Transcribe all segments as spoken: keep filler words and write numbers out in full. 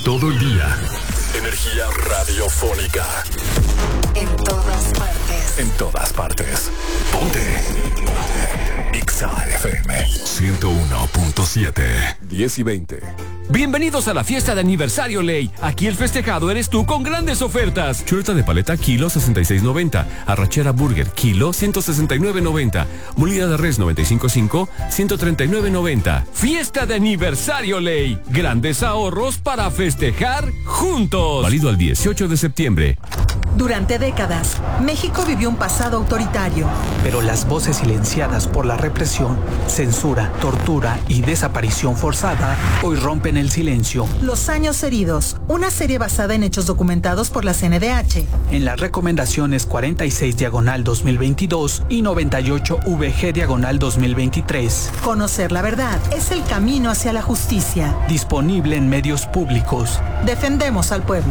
todo el día. Energía radiofónica. En todas partes. En todas partes. Ponte. Ponte. Exa F M ciento uno punto siete. diez y veinte. Bienvenidos a la fiesta de aniversario Ley. Aquí el festejado eres tú con grandes ofertas. Chuleta de paleta kilo sesenta y seis noventa. Arrachera burger kilo ciento sesenta y nueve noventa. Molida de res noventa y cinco punto cinco ciento treinta y nueve noventa. Fiesta de aniversario Ley. Grandes ahorros para festejar juntos. Válido al dieciocho de septiembre. Durante décadas, México vivió un pasado autoritario. Pero las voces silenciadas por la represión, censura, tortura y desaparición forzada hoy rompen el silencio. Los años heridos, una serie basada en hechos documentados por la C N D H. En las recomendaciones cuarenta y seis diagonal dos mil veintidós y noventa y ocho V G diagonal dos mil veintitrés. Conocer la verdad es el camino hacia la justicia. Disponible en medios públicos. Defendemos al pueblo.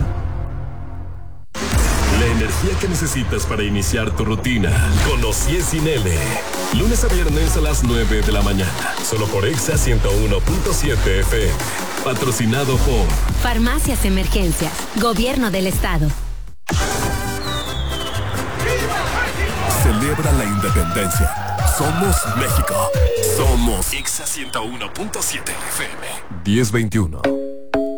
La energía que necesitas para iniciar tu rutina. Conocí sin L. Lunes a viernes a las nueve de la mañana. Solo por Exa ciento uno punto siete F M. Patrocinado por Farmacias Emergencias. Gobierno del Estado. Celebra la independencia. Somos México. Somos Exa ciento uno punto siete F M. diez veintiuno.